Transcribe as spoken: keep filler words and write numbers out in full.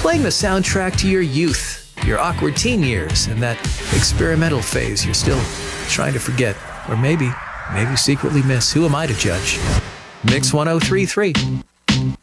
playing the soundtrack to your youth, your awkward teen years, and that experimental phase you're still trying to forget, or maybe, maybe secretly miss. Who am I to judge? Mix one oh three point three.